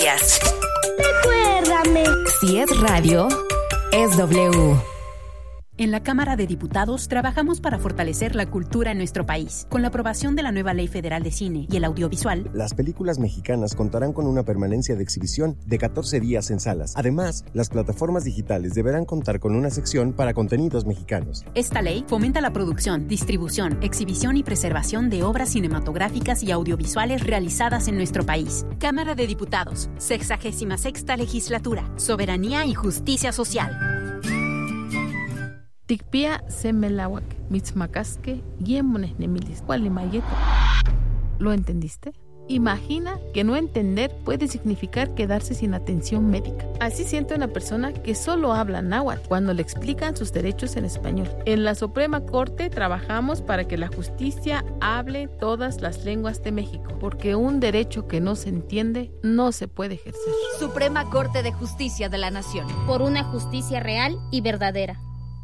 Recuérdame. Si es radio, es W. En la Cámara de Diputados trabajamos para fortalecer la cultura en nuestro país. Con la aprobación de la nueva Ley Federal de Cine y el Audiovisual, las películas mexicanas contarán con una permanencia de exhibición de 14 días en salas. Además, las plataformas digitales deberán contar con una sección para contenidos mexicanos. Esta ley fomenta la producción, distribución, exhibición y preservación de obras cinematográficas y audiovisuales realizadas en nuestro país. Cámara de Diputados, 66ª Legislatura, Soberanía y Justicia Social. Tikpia semelawak, mitzmacasque, yemones nemilis, cualimayeto. ¿Lo entendiste? Imagina que no entender puede significar quedarse sin atención médica. Así siente una persona que solo habla náhuatl cuando le explican sus derechos en español. En la Suprema Corte trabajamos para que la justicia hable todas las lenguas de México, porque un derecho que no se entiende no se puede ejercer. Suprema Corte de Justicia de la Nación. Por una justicia real y verdadera.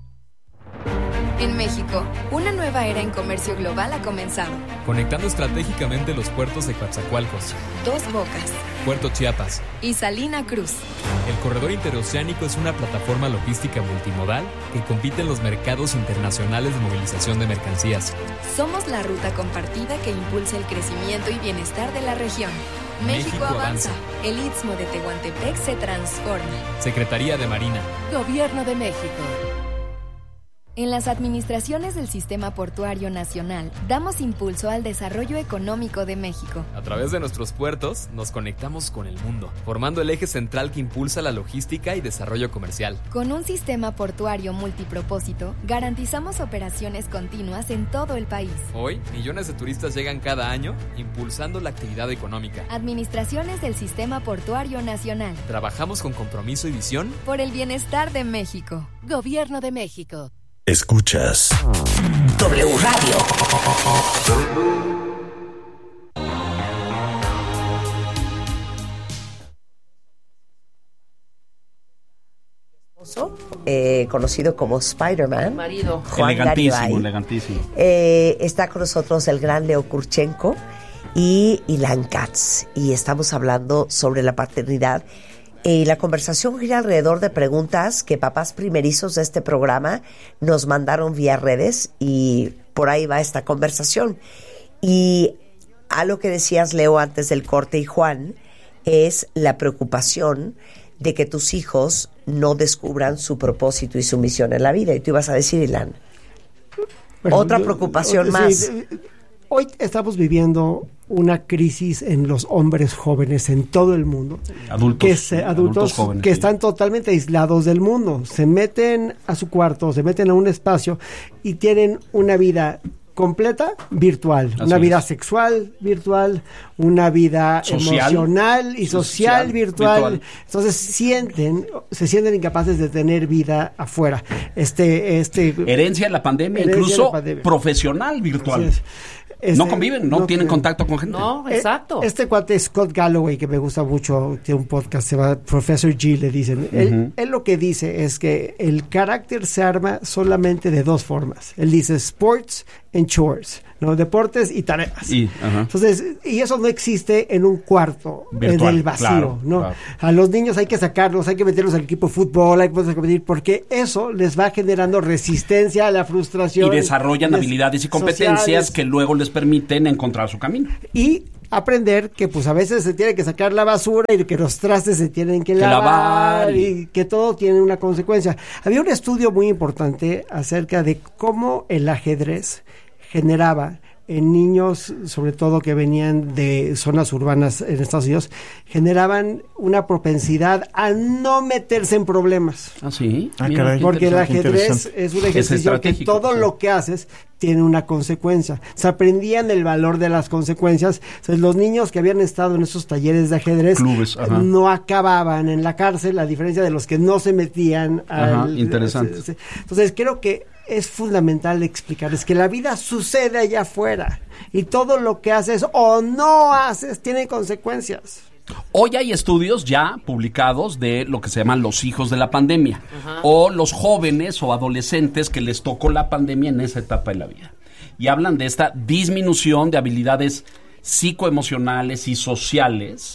En México, una nueva era en comercio global ha comenzado. Conectando estratégicamente los puertos de Coatzacoalcos, Dos Bocas, Puerto Chiapas y Salina Cruz. El corredor interoceánico es una plataforma logística multimodal que compite en los mercados internacionales de movilización de mercancías. Somos la ruta compartida que impulsa el crecimiento y bienestar de la región. México avanza. El Istmo de Tehuantepec se transforma. Secretaría de Marina. Gobierno de México. En las administraciones del Sistema Portuario Nacional, damos impulso al desarrollo económico de México. A través de nuestros puertos, nos conectamos con el mundo, formando el eje central que impulsa la logística y desarrollo comercial. Con un sistema portuario multipropósito, garantizamos operaciones continuas en todo el país. Hoy, millones de turistas llegan cada año, impulsando la actividad económica. Administraciones del Sistema Portuario Nacional. Trabajamos con compromiso y visión por el bienestar de México. Gobierno de México. Escuchas W Radio. Conocido como Spider-Man, marido Juan elegantísimo. Está con nosotros el gran Leo Kurchenko y Ilan Katz, y estamos hablando sobre la paternidad. Y la conversación gira alrededor de preguntas que papás primerizos de este programa nos mandaron vía redes, y por ahí va esta conversación. Y a lo que decías, Leo, antes del corte, y Juan, es la preocupación de que tus hijos no descubran su propósito y su misión en la vida. Y tú ibas a decir, Ilan, otra preocupación más. Hoy estamos viviendo una crisis en los hombres jóvenes en todo el mundo. Adultos jóvenes, que están totalmente aislados del mundo. Se meten a su cuarto, se meten a un espacio y tienen una vida completa virtual. Una vida sexual virtual, una vida emocional y social virtual. Entonces se sienten incapaces de tener vida afuera. Herencia de la pandemia, incluso profesional virtual. No conviven, no tienen contacto con gente. No, exacto. Este cuate Scott Galloway, que me gusta mucho, tiene un podcast, se llama Professor G, le dicen. Él lo que dice es que el carácter se arma solamente de dos formas. Él dice sports and chores, ¿no? Deportes y tareas. Entonces, y eso no existe en un cuarto del vacío, claro, ¿no? Claro. A los niños hay que sacarlos, hay que meterlos al equipo de fútbol, hay que competir, porque eso les va generando resistencia a la frustración. Y desarrollan habilidades y competencias sociales que luego les permiten encontrar su camino. Y aprender que pues a veces se tiene que sacar la basura y que los trastes se tienen que lavar y que todo tiene una consecuencia. Había un estudio muy importante acerca de cómo el ajedrez generaba en niños, sobre todo que venían de zonas urbanas en Estados Unidos, generaban una propensidad a no meterse en problemas. ¿Ah, sí? Caray, porque el ajedrez es un ejercicio que todo lo que haces tiene una consecuencia. Se aprendían el valor de las consecuencias. Entonces, los niños que habían estado en esos talleres de ajedrez no acababan en la cárcel, a diferencia de los que no se metían interesante. Entonces, creo que es fundamental explicarles que la vida sucede allá afuera y todo lo que haces o no haces tiene consecuencias. Hoy hay estudios ya publicados de lo que se llaman los hijos de la pandemia, o los jóvenes o adolescentes que les tocó la pandemia en esa etapa de la vida, y hablan de esta disminución de habilidades psicoemocionales y sociales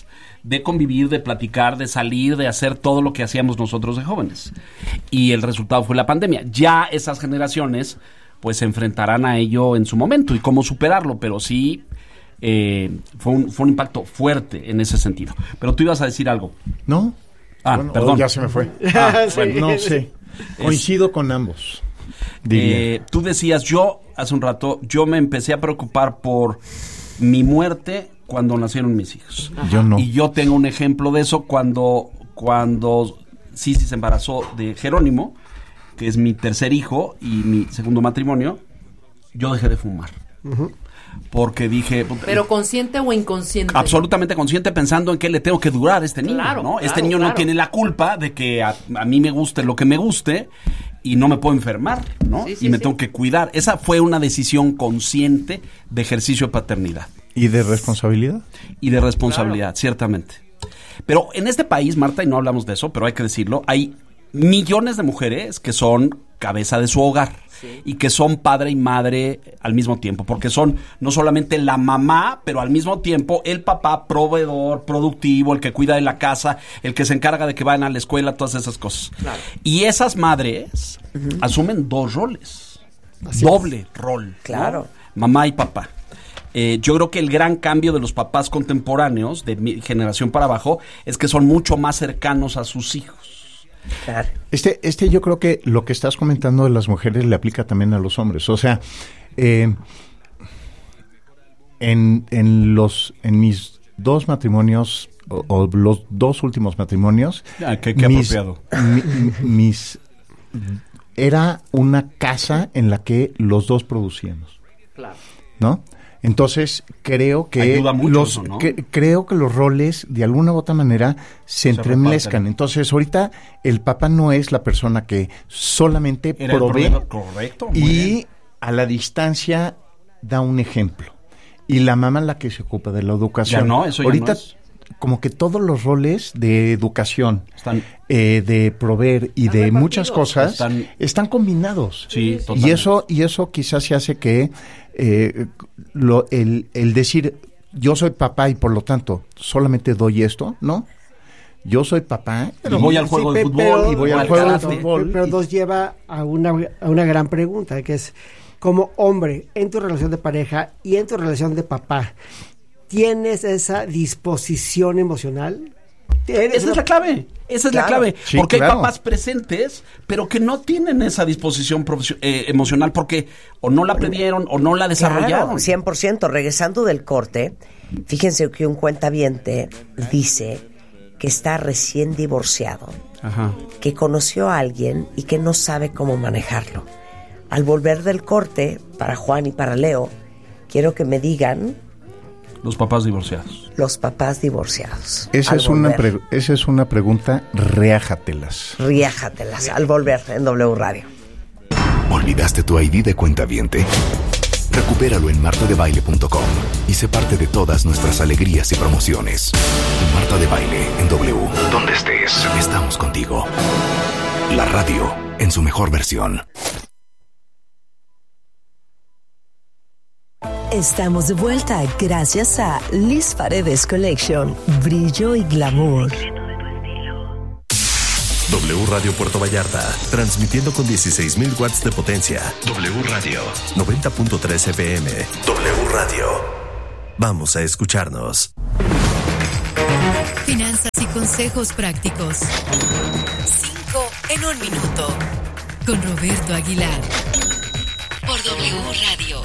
de convivir, de platicar, de salir, de hacer todo lo que hacíamos nosotros de jóvenes. Y el resultado fue la pandemia. Ya esas generaciones pues se enfrentarán a ello en su momento y cómo superarlo, pero sí fue un impacto fuerte en ese sentido. Pero tú ibas a decir algo. ¿No? Bueno, perdón. Ya se me fue. Sí. Bueno, no sé. Coincido con ambos. Tú decías, hace un rato, yo me empecé a preocupar por mi muerte cuando nacieron mis hijos. Yo no. Y yo tengo un ejemplo de eso cuando Sisi se embarazó de Jerónimo, que es mi tercer hijo y mi segundo matrimonio. Yo dejé de fumar. Uh-huh. Porque dije... ¿Pero consciente o inconsciente? Absolutamente consciente, pensando en qué le tengo que durar a este niño, claro, ¿no? Este niño no tiene la culpa de que a mí me guste lo que me guste y no me puedo enfermar, ¿no? Y me tengo que cuidar. Esa fue una decisión consciente de ejercicio de paternidad. ¿Y de responsabilidad? Y de responsabilidad, ciertamente. Pero en este país, Marta, y no hablamos de eso, pero hay que decirlo, hay millones de mujeres que son cabeza de su hogar y que son padre y madre al mismo tiempo, porque son no solamente la mamá, pero al mismo tiempo el papá proveedor, productivo, el que cuida de la casa, el que se encarga de que vayan a la escuela, todas esas cosas. Claro. Y esas madres asumen dos roles, doble rol. Claro. ¿No? Mamá y papá. Yo creo que el gran cambio de los papás contemporáneos, de mi generación para abajo, es que son mucho más cercanos a sus hijos. Claro. Yo creo que lo que estás comentando de las mujeres le aplica también a los hombres. O sea, en mis dos matrimonios o los dos últimos matrimonios, qué apropiado. Era una casa en la que los dos producíamos. Claro. ¿No? Entonces, creo que ayuda mucho eso, ¿no? creo que los roles, de alguna u otra manera, se entremezclan. Entonces, ahorita, el papá no es la persona que solamente provee. Correcto. Y a la distancia da un ejemplo. Y la mamá es la que se ocupa de la educación. Ya no, eso ahorita, ya no es. Como que todos los roles de educación, de proveer y de muchas cosas están combinados. Sí, totalmente. Y eso quizás se hace que el decir yo soy papá y por lo tanto solamente doy esto, ¿no? Yo soy papá y voy al juego de fútbol y voy al juego de fútbol. Pero nos lleva a una gran pregunta, que es, como hombre, en tu relación de pareja y en tu relación de papá, ¿tienes esa disposición emocional? Esa es la clave. Esa es la clave. Sí, porque hay papás presentes, pero que no tienen esa disposición emocional porque o no la aprendieron o no la desarrollaron. 100%. Regresando del corte, fíjense que un cuentaviente dice que está recién divorciado, que conoció a alguien y que no sabe cómo manejarlo. Al volver del corte, para Juan y para Leo, quiero que me digan... Los papás divorciados. Los papás divorciados. Esa es una pregunta, riájatelas. Riájatelas, al volver en W Radio. ¿Olvidaste tu ID de cuentaviente? Recupéralo en martadebaile.com y sé parte de todas nuestras alegrías y promociones. Marta de Baile en W. Donde estés, estamos contigo. La radio en su mejor versión. Estamos de vuelta gracias a Liz Paredes Collection, brillo y glamour. W Radio Puerto Vallarta, transmitiendo con 16,000 watts de potencia. W Radio 90.3 FM. W Radio. Vamos a escucharnos. Finanzas y consejos prácticos. 5 en 1 minuto. Con Roberto Aguilar. Por W Radio.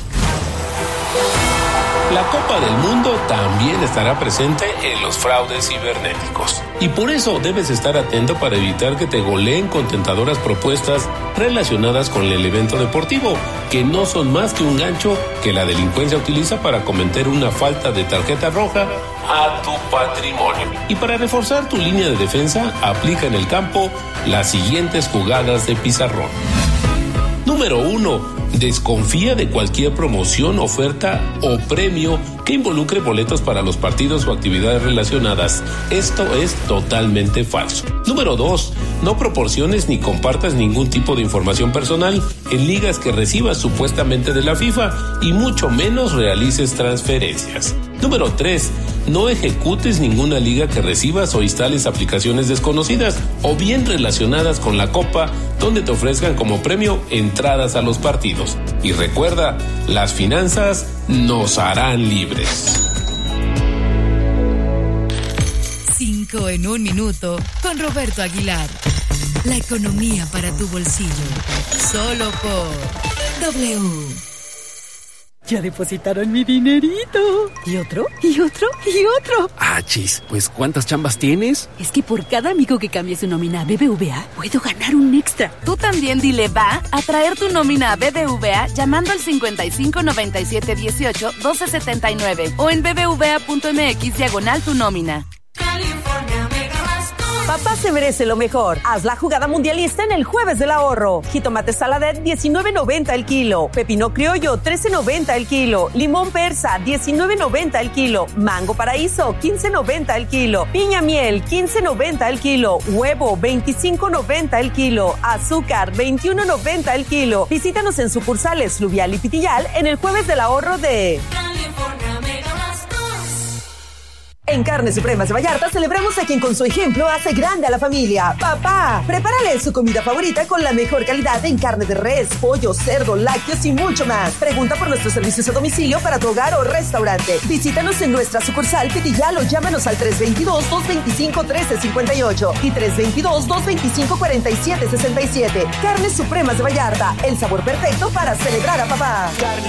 La Copa del Mundo también estará presente en los fraudes cibernéticos. Y por eso debes estar atento para evitar que te goleen con tentadoras propuestas relacionadas con el evento deportivo, que no son más que un gancho que la delincuencia utiliza para cometer una falta de tarjeta roja a tu patrimonio. Y para reforzar tu línea de defensa, aplica en el campo las siguientes jugadas de pizarrón. Número 1. Desconfía de cualquier promoción, oferta o premio que involucre boletos para los partidos o actividades relacionadas. Esto es totalmente falso. Número 2. No proporciones ni compartas ningún tipo de información personal en ligas que recibas supuestamente de la FIFA y mucho menos realices transferencias. Número 3. no ejecutes ninguna liga que recibas o instales aplicaciones desconocidas o bien relacionadas con la Copa, donde te ofrezcan como premio entradas a los partidos. Y recuerda, las finanzas nos harán libres. 5 en 1 minuto con Roberto Aguilar. La economía para tu bolsillo. Solo por W. Ya depositaron mi dinerito. ¿Y otro? ¿Y otro? ¿Y otro? Ah, chis, pues ¿cuántas chambas tienes? Es que por cada amigo que cambie su nómina a BBVA, puedo ganar un extra. Tú también dile va a traer tu nómina a BBVA llamando al 55 97 18 12 79 o en bbva.mx/tu nómina. Papá se merece lo mejor. Haz la jugada mundialista en el Jueves del Ahorro. Jitomate saladet, $19.90 el kilo. Pepino criollo, $13.90 el kilo. Limón persa, $19.90 el kilo. Mango paraíso, $15.90 el kilo. Piña miel, $15.90 el kilo. Huevo, $25.90 el kilo. Azúcar, $21.90 el kilo. Visítanos en sucursales Fluvial y Pitillal en el Jueves del Ahorro de... En Carnes Supremas de Vallarta celebramos a quien con su ejemplo hace grande a la familia. Papá, prepárale su comida favorita con la mejor calidad en carne de res, pollo, cerdo, lácteos y mucho más. Pregunta por nuestros servicios a domicilio para tu hogar o restaurante. Visítanos en nuestra sucursal Pitillal o llámanos al 322-225-1358 y 322-225-4767. Carnes Supremas de Vallarta, el sabor perfecto para celebrar a papá.